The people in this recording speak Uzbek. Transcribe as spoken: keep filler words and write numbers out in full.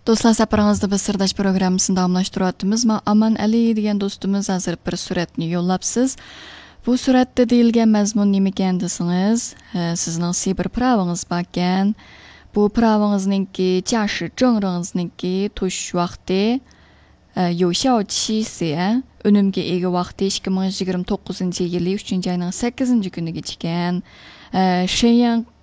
Dostlar, saparыңızda biz sirdaş programmasını davamlaştırıyatımız. Ma Aman Ali degan do'stimiz hozir bir suratni yo'llabsiz. Bu suratda deyilgan mazmun nima ekan desangiz, sizning sibir pravınız barkan. Bu pravınızninki, jashi jonringizniki tush vaqti yo'shao chisi, önümge ega vaqti ikki ming yigirma to'qqizinchi yili uchinchi oyning sakkizinchi kuniga chiqqan. Shenyang